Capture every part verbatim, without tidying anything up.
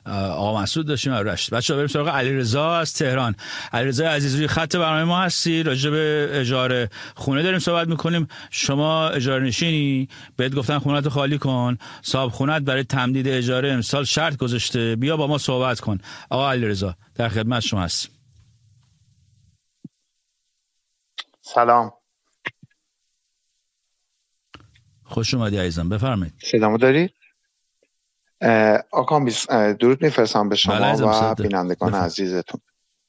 آقا مسعود داشتیم از رشت. بچه‌ها بریم سراغ علیرضا از تهران. علیرضا عزیز روی خط برنامه ما هستی، راجع به اجاره خونه داریم صحبت میکنیم. شما اجاره نشینی، بهت گفتن خونه‌تو خالی کن، صاحب خونه‌ت برای تمدید اجاره امسال شرط گذاشته، بیا با ما صحبت کن. آقا علیرضا در خدمت شما هستیم. سلام، خوش اومدی عزیزم، بفرمایید. صدامو داری؟ آقا درود میفرستم به شما و بینندگان عزیزتون.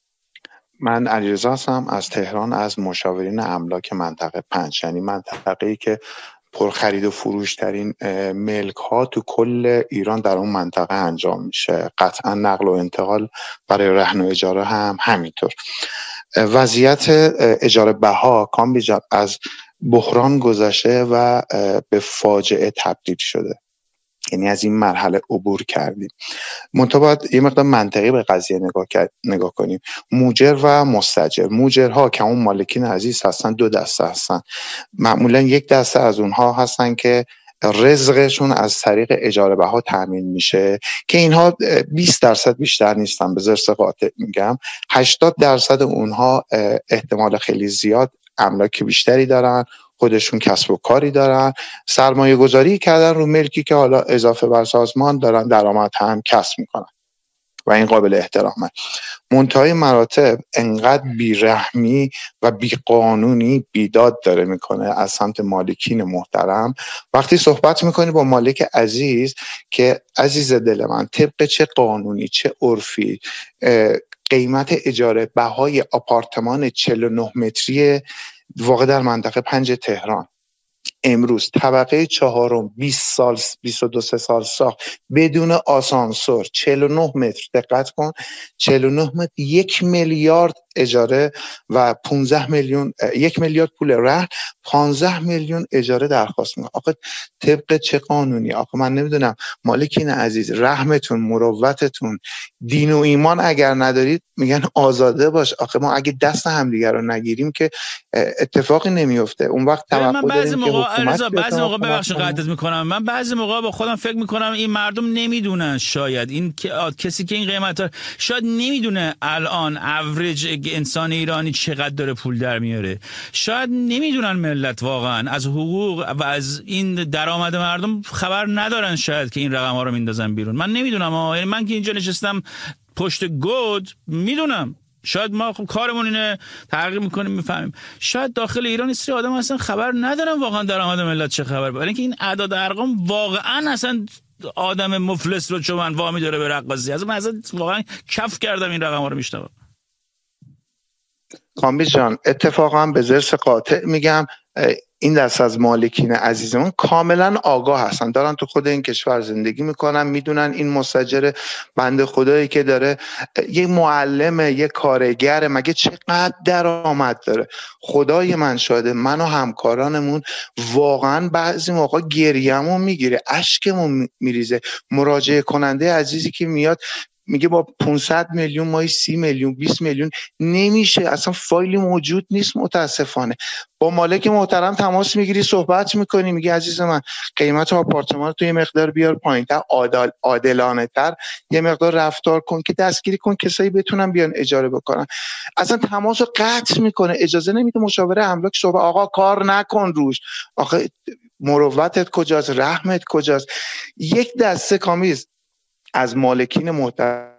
من علیرضا هستم از تهران، از مشاورین املاک منطقه پنج، یعنی منطقه‌ای که پرخرید و فروش ترین ملک ها تو کل ایران در اون منطقه انجام میشه. قطعا نقل و انتقال برای رهن و اجاره هم همینطور. وضعیت اجاره بها کامبی جان از بحران گذشته و به فاجعه تبدیل شده، یعنی از این مرحله عبور کردیم. منتها باید یه مقدار منطقی به قضیه نگاه نگاه کنیم. موجر و مستاجر. موجرها که اون مالکین عزیز هستن دو دسته هستن. معمولا یک دسته از اونها هستن که رزقشون از طریق اجاره بها تامین میشه که اینها بیست درصد بیشتر نیستن، به ضرب قاطع میگم. هشتاد درصد اونها احتمال خیلی زیاد املاک بیشتری دارن، خودشون کسب و کاری دارن، سرمایه گذاری کردن رو ملکی که حالا اضافه بر سازمان دارن درآمد هم کسب میکنن و این قابل احترامه. منتهای مراتب انقدر بیرحمی و بیقانونی بیداد داره میکنه از سمت مالکین محترم. وقتی صحبت میکنی با مالک عزیز که عزیز دل من، طبق چه قانونی چه عرفی قیمت اجاره بهای آپارتمان چهل و نه متری واقع در منطقه پنج تهران امروز طبقه چهارم بیست سال بیست و دو سال ساخت بدون آسانسور چهل و نه متر، دقت کن، چهل و نه متر، یک میلیارد اجاره و پانزده میلیون، یک میلیارد پول رهن، پانزده میلیون اجاره درخواست میکنه. آخه طبق چه قانونی؟ آخه من نمیدونم. مالکین عزیز، رحمتون، مروتتون، دین و ایمان اگر ندارید میگن آزاده باش. آخه ما اگه دست همدیگه رو نگیریم که اتفاقی نمیفته. اون وقت توقع داریم که حکومت بعضی موقع ببخشید قطعت میکنم، من بعضی موقع با خودم فکر میکنم این مردم نمیدونن، شاید این کسی که این قیمت ها شاید نمیدونه الان اوریج انسان ایرانی چقدر داره پول در میاره، شاید نمیدونن ملت واقعا از حقوق و از این درآمد مردم خبر ندارن، شاید که این رقم ها رو میندازن بیرون. من نمیدونم ها، یعنی من که اینجا نشستم پشت گود میدونم، شاید ما خب کارمون اینه تحقیق میکنیم میفهمیم، شاید داخل ایران سری آدم اصلا خبر ندارن واقعا درآمد ملت چه خبر، برای اینکه این اعداد ارقام واقعا اصلا آدم مفلس رو چون وامی داره به رقاصی. از من اصلا واقعا کف کردم این رقم ها رو میشنوم. کامبی جان، اتفاقا به ضرب قاطع میگم این دست از مالکین عزیزمون کاملا آگاه هستن، دارن تو خود این کشور زندگی میکنن، میدونن این مستاجر بنده خدایی که داره یه معلمه، یه کارگر، مگه چقدر درآمد داره. خدای من شاهده، من و همکارانمون واقعا بعضی موقع گریه‌مون میگیره، اشکمون میریزه. مراجعه کننده عزیزی که میاد میگه با پانصد میلیون ماهی سی میلیون بیست میلیون نمیشه، اصلا فایلی موجود نیست. متاسفانه با مالک محترم تماس میگیری، صحبت میکنی، میگه عزیز من قیمت آپارتمان تو یه مقدار بیار پایین‌تر، عادل عادلانه تر یه مقدار رفتار کن که دستگیری کن کسایی بتونن بیان اجاره بکنن. اصلا تماسو قطع میکنه، اجازه نمیده مشاور املاک صحبت. آقا کار نکن روش، آخه مروتت کجاست، رحمت کجاست؟ یک دسته کامیز از مالکین محترم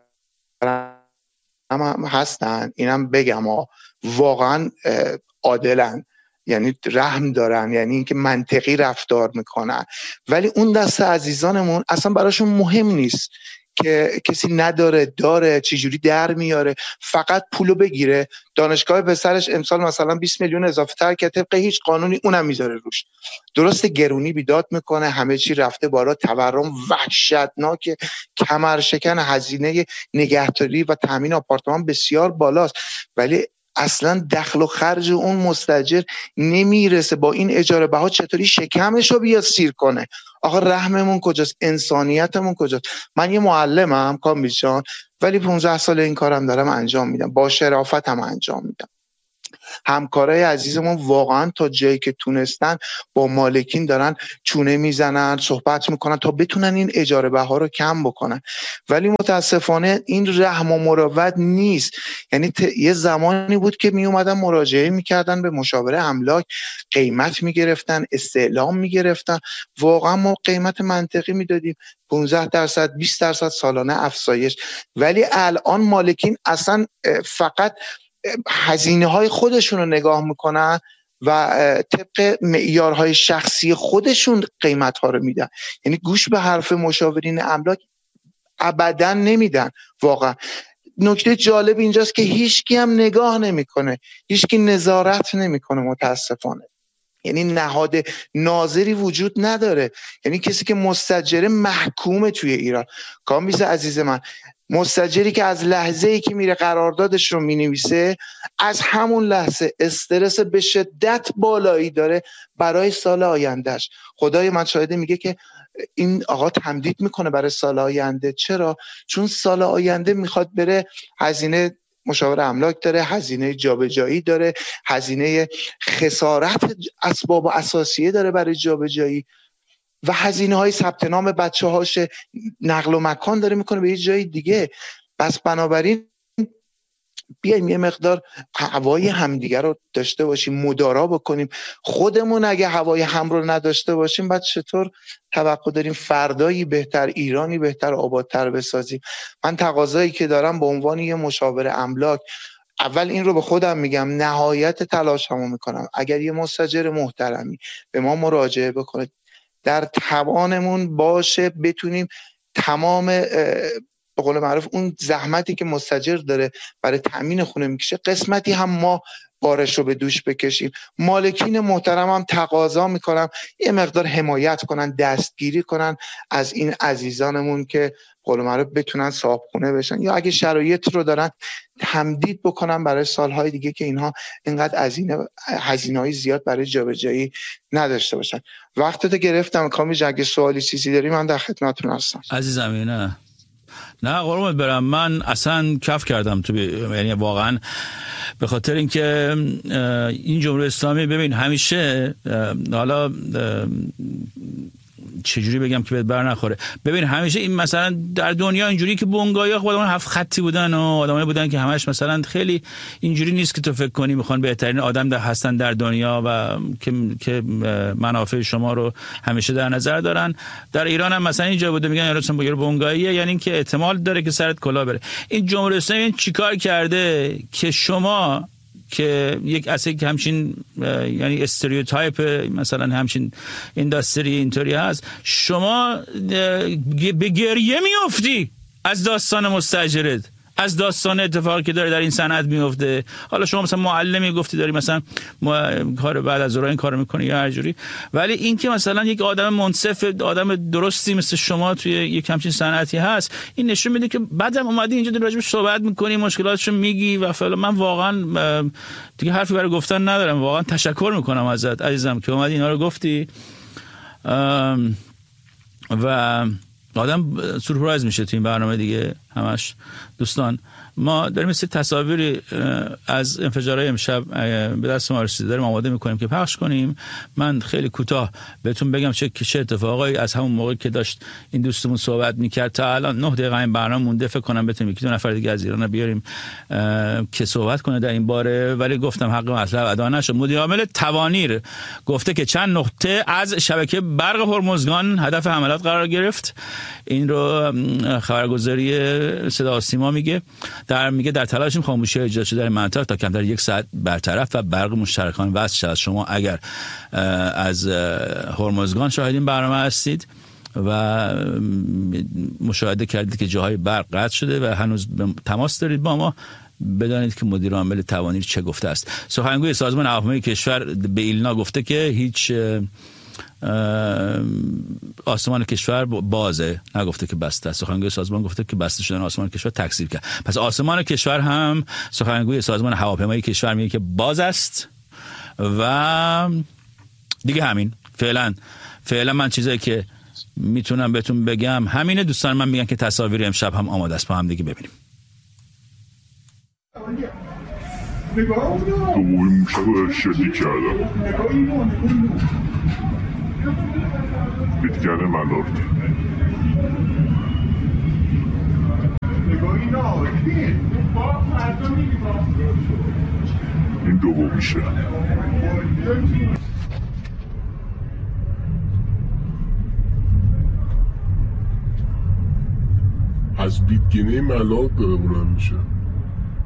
هم هستن، اینم بگم ها، واقعا عادلن، یعنی رحم دارن، یعنی اینکه منطقی رفتار میکنن. ولی اون دسته عزیزانمون اصلا براشون مهم نیست که کسی نداره داره چجوری در میاره، فقط پولو بگیره. دانشگاه پسرش امسال مثلا بیست میلیون اضافه تر که طبق هیچ قانونی اونم میذاره روش. درست گرونی بیداد میکنه، همه چی رفته بالا، تورم وحشتناک، کمرشکن، هزینه نگهداری و تامین آپارتمان بسیار بالاست، ولی اصلا دخل و خرج اون مستاجر نمیرسه. با این اجاره بها چطوری شکمش رو بیاد سیر کنه؟ آخه رحممون کجاست؟ انسانیتمون کجاست؟ من یه معلمم کامبیشان، ولی پانزده سال این کارم دارم انجام میدم، با شرافتم انجام میدم. همکارای عزیزمون واقعا تا جایی که تونستن با مالکین دارن چونه میزنن، صحبت میکنن تا بتونن این اجاره بها رو کم بکنن، ولی متاسفانه این رحم و مروت نیست. یعنی ت... یه زمانی بود که می اومدن مراجعه میکردن به مشاوره املاک، قیمت میگرفتن، استعلام میگرفتن، واقعا ما قیمت منطقی میدادیم، پانزده درصد بیست درصد سالانه افزایش. ولی الان مالکین اصلا فقط هزینه های خودشون رو نگاه میکنن و طبق معیارهای شخصی خودشون قیمت ها رو میدن. یعنی گوش به حرف مشاورین املاک ابدا نمیدن. واقعا نکته جالب اینجاست که هیچکی هم نگاه نمیکنه، هیچکی نظارت نمیکنه متاسفانه. یعنی نهاد ناظری وجود نداره. یعنی کسی که مستاجره محکومه توی ایران. کامبیز عزیز من، مستاجری که از لحظه‌ای که میره قراردادش رو مینویسه، از همون لحظه استرس به شدت بالایی داره برای سال آیندهش. خدای من شاهده، میگه که این آقا تمدید میکنه برای سال آینده. چرا؟ چون سال آینده میخواد بره، هزینه مشاور املاک داره، هزینه جابجایی داره، هزینه خسارت اسباب و اساسیه داره برای جابجایی و هزینه های ثبت نام بچه هاش، نقل و مکان داره میکنه به یه جای دیگه. پس بنابراین بیایم یه مقدار هوای همدیگه رو داشته باشیم، مدارا بکنیم. خودمون اگه هوای هم رو نداشته باشیم، بعد چطور توقع داریم فردایی بهتر، ایرانی بهتر، آبادتر بسازیم؟ من تقاضایی که دارم به عنوان یه مشاور املاک، اول این رو به خودم میگم، نهایت تلاشمو میکنم اگر یه مستاجر محترمی به ما مراجعه بکنه، در توانمون باشه بتونیم تمام به قول معروف اون زحمتی که مستاجر داره برای تأمین خونه میکشه، قسمتی هم ما بارش رو به دوش بکشیم. مالکین محترم هم تقاضا میکنم یه مقدار حمایت کنن، دستگیری کنن از این عزیزانمون که قول معروف بتونن صاحب خونه بشن، یا اگه شرایط رو دارن تمدید بکنن برای سالهای دیگه که اینها اینقدر هزینه هزینه‌های زیاد برای جابجایی نداشته باشن. وقتت گرفتم کامیز، اگه سوالی چیزی داری من در خدمتتون هستم. عزیزم نه نه قربونت برم، من اصلا کف کردم تو، یعنی واقعا به خاطر اینکه این جمهوری اسلامی ببین همیشه، حالا چجوری بگم که بهت بر نخوره، ببین همیشه این مثلا در دنیا اینجوری که بونگایا خودمون هفت خطی بودن و آدمایی بودن که همش مثلا خیلی اینجوری نیست که تو فکر کنی میخوان بهترین آدم در هستن در دنیا و که که منافع شما رو همیشه در نظر دارن. در ایران هم مثلا اینجا بوده میگن یارو بونگا بونگاییه، یعنی اینکه احتمال داره که سرت کلا بره. این جمهوری اسلامی چیکار کرده که شما که یک اصلی که همچین یعنی استریوتایپ مثلا همچین اینداستری اینطوری هست، شما به گریه میافتی از داستان مستاجرت، از داستان اتفاقی که داره در این صنعت میفته. حالا شما مثلا معلمی گفتی داری مثلا کار بعد از ظهر این کارو میکنی یا هر جوری، ولی این که مثلا یک آدم منصف، آدم درستی مثل شما توی یک همچین صنعتی هست، این نشون میده که بعدم اومدی اینجا داری راجعش صحبت میکنی، مشکلاتشو میگی و فعلا. من واقعا دیگه حرفی برای گفتن ندارم. واقعا تشکر میکنم ازت عزیزم که اومدی اینا رو گفتی و آدم سورپرایز میشه تو این برنامه دیگه همش. دوستان ما داریم مثل تصاویری از انفجارهای امشب به دست ما رسیده، داریم آماده میکنیم که پخش کنیم. من خیلی کوتاه بهتون بگم چه چه اتفاقایی از همون موقع که داشت این دوستمون صحبت میکرد تا الان نه دقیقه این برنامه مونده. فکر کنم بتونیم یکی دو نفر دیگه از ایران بیاریم که صحبت کنه در این باره، ولی گفتم حق مطلب ادا نشه. مدیر عامل توانیر گفته که چند نقطه از شبکه برق هرمزگان هدف حملات قرار گرفت. این رو خبرگزاری صدا و سیما میگه. در میگه در تلاشیم خاموشی ایجاد شده در منطقه تا کمتر یک ساعت برطرف و برق مشترکان وصل شود. شما اگر از هرمزگان شاهد این برنامه هستید و مشاهده کردید که جاهای برق قطع شده و هنوز تماس دارید با ما، بدانید که مدیر عامل توانیر چه گفته است. سخنگوی سازمان هواپیمایی کشور به ایلنا گفته که هیچ آسمان کشور بازه، نگفته که بسته است. سخنگوی سازمان گفته که بسته شدن آسمان کشور تکذیب کرد. پس آسمان کشور هم سخنگوی سازمان هواپیمایی کشور میگه که باز است و دیگه همین. فعلا فعلا من چیزایی که میتونم بهتون بگم همینه. دوستان من میگن که تصاویر امشب هم آماده است، با هم دیگه ببینیم. دومی موشک رو شلیک کردم. بیتگره ملارد. این دوم میشه. از بیتگینه ملارد داره بلند میشه.